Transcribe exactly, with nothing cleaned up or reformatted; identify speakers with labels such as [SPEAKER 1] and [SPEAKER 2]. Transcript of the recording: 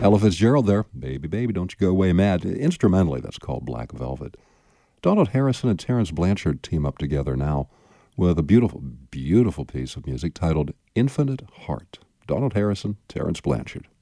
[SPEAKER 1] Ella Fitzgerald there. Baby, baby, don't you go away mad. Instrumentally, that's called Black Velvet. Donald Harrison and Terence Blanchard team up together now with a beautiful, beautiful piece of music titled Infinite Heart. Donald Harrison, Terence Blanchard.